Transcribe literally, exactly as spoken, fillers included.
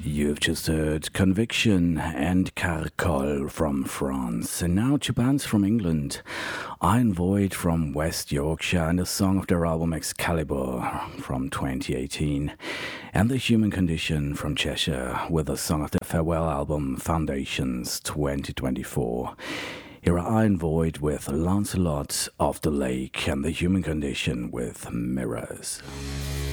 You've just heard Conviction and Caracol from France, and now two bands from England, Iron Void from West Yorkshire and a song of their album Excalibur from twenty eighteen, and The Human Condition from Cheshire with a song of their farewell album Foundations twenty twenty-four. Here are Iron Void with Lancelot of the Lake and The Human Condition with Mirrors.